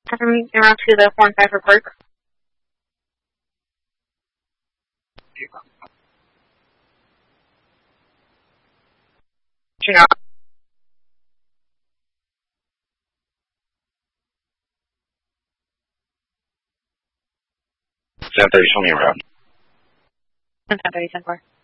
Around to the 4-5 report. You know. 730, show me around. 10-30, 10-4.